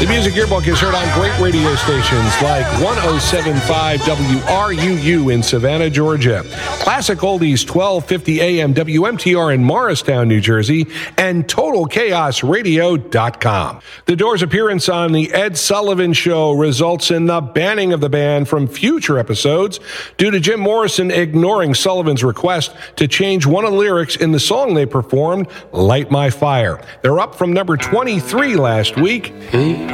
The Music Yearbook is heard on great radio stations like 107.5 WRUU in Savannah, Georgia, Classic Oldies 1250 AM WMTR in Morristown, New Jersey, and TotalChaosRadio.com. The Doors' appearance on The Ed Sullivan Show results in the banning of the band from future episodes due to Jim Morrison ignoring Sullivan's request to change one of the lyrics in the song they performed, Light My Fire. They're up from number 23 last week.